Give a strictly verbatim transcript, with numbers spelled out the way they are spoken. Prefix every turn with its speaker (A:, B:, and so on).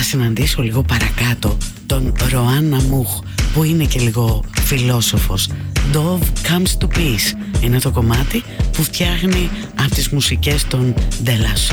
A: συναντήσω λίγο παρακάτω τον Ροάν Αμούχ, που είναι και λίγο φιλόσοφος. Dove Comes to Peace είναι το κομμάτι που φτιάχνει από τις μουσικές των De La